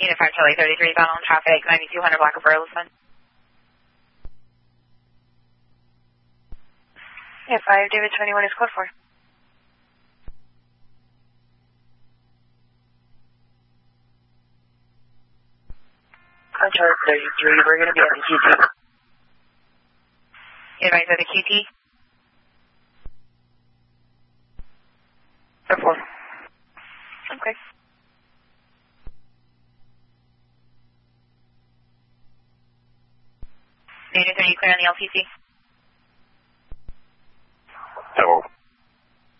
Unit 5 Charlie 33, bound on traffic, 9200 block of Burleson. Yeah, 5 David 21 is code 4. Charlie 33, we're going to be at the QT. Advise at the QT. For 4. Okay. Unit 30, clear on the LTC.